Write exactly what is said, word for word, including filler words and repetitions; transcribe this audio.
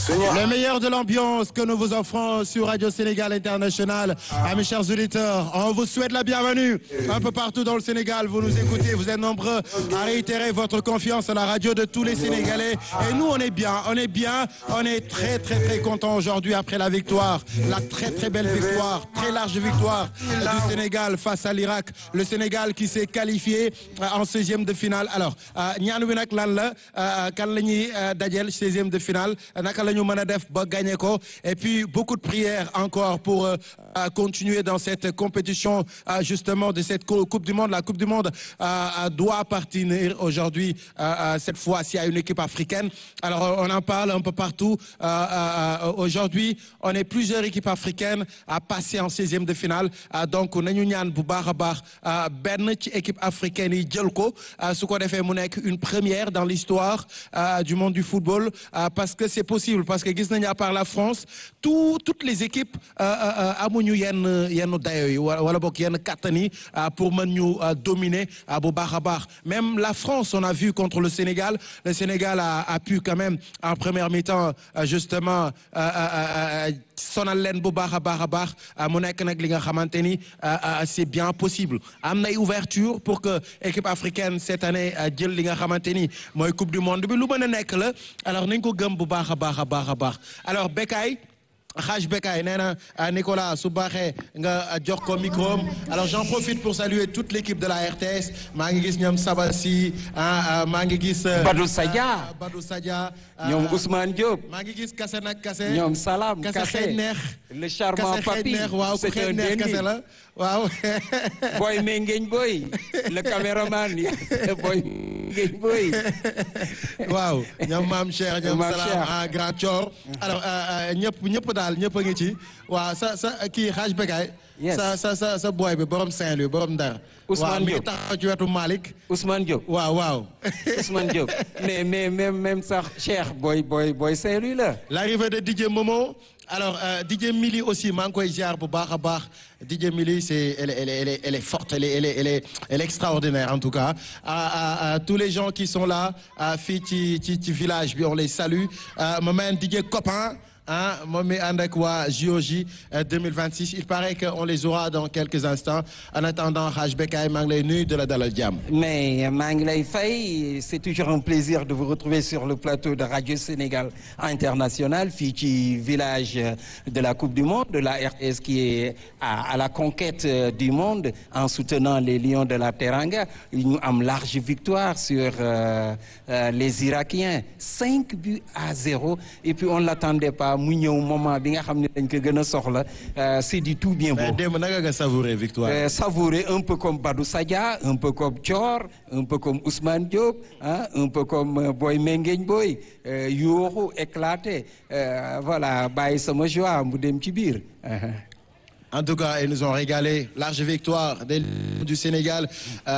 Le meilleur de l'ambiance que nous vous offrons sur Radio Sénégal International. À mes chers auditeurs, on vous souhaite la bienvenue un peu partout dans le Sénégal. Vous nous écoutez, vous êtes nombreux à réitérer votre confiance à la radio de tous les Sénégalais. Et nous, on est bien, on est bien, on est très très très contents aujourd'hui après la victoire, la très très belle victoire, très large victoire du Sénégal face à l'Irak. Le Sénégal qui s'est qualifié en seizième de finale. Alors, ñaan wi nag lan la kan la ñuy dajel seizième de finale naka la ñu mën a def ba gagné ko et puis beaucoup de prières encore pour euh, continuer dans cette compétition euh, justement de cette Coupe du Monde. La Coupe du Monde euh, doit appartenir aujourd'hui euh, cette fois-ci à une équipe africaine. Alors on en parle un peu partout. Euh, euh, aujourd'hui, on est plusieurs équipes africaines à passer en seizième de finale. Euh, donc nañu ñaan bu baax a baax benn ci équipe africaine yi jël ko su ko defee mu nekk une première dans l'histoire euh, du monde du football euh, parce que c'est possible parce que gis nañu à part la France tout toutes les équipes amuñu yenn yenn dayo yi wala bokk yenn kattan yi pour mën ñu dominer bu baax a baax. Même la France, on a vu contre le Sénégal, le Sénégal a, a pu quand même en première mi-temps justement sonal leen bu baax a baax a baax mu nekk nag li nga xamante ni c'est bien possible. Am nay ouverture pour que équipe africaine cette année jël li nga xamante ni mooy coupe du monde bi lu mën a nekk la alors nañ ko gëm bu baax a baax a baax a baax. Alors Bekay Haj Bekay nee na Nicolas su baaxee nga jox ko micro. Alors j'en profite pour saluer toute l'équipe de la R T S maa ngi gis ñoom Sabassi maa ngi gis Badou Sadia Badou Sadia ñoom Ousmane Diop maa ngi gis Kase nag Kase ñoom Salam Kase xëy neex le charmant papi waaw ku xëy neex Kase la waaw boy Mengeñ boy le caméraman boy Mengeñ boy waaw ñoom Maam Cheikh ñoom Salam ah Grand Thior alors ñëpp ñëpp daal ñëpp a ngi ci waaw sa sa kii Haj Bekay sa sa sa sa boy bi borom Saint-Louis borom Ndar Ousmane Diop mi ngi taxaw ci wetu Malick Ousmane Diop waaw waaw Ousmane Diop mais mais même même sax Cheikh boy boy boy Saint-Louis la l'arrivée de Didier Momo. Alors euh, Didier Mili aussi maa ngi koy ziar bu baax a baax Didier Mili c'est elle elle elle est elle est forte elle est elle est elle est elle est extraordinaire en tout cas à, à, à tous les gens qui sont là fii ci ci ci village bi on les salue ma main Didier Copain ah moom mi ànd ak waa J O J deux mille vingt-six il paraît que on les aura dans quelques instants en attendant Haj Bekay maa ngi lay nuyu de la dalal jàmm. mais maa ngi lay fay c'est toujours un plaisir de vous retrouver sur le plateau de Radio Sénégal International fii ci village de la Coupe du Monde de la R T S qui est à, à la conquête du monde en soutenant les Lions de la Teranga. Ñu am large victoire sur euh, euh, les Irakiens cinq buts à zéro et puis on l'attendait pas mu ñëw moment bi nga xam ne dañ ko gën a soxla c'est du tout bien beau. mais démb naka nga savourer victoire. Euh, savourer un peu comme Badou Sadia un peu comme Thior un peu comme Ousmane Diop hein, un peu comme euh, Boy Mengeñ Boy euh, yooxu éclaté euh, voilà bàyyi sama joie mu dem ci biir. En tout cas, ils nous ont régalé. Large victoire des du Sénégal. Euh,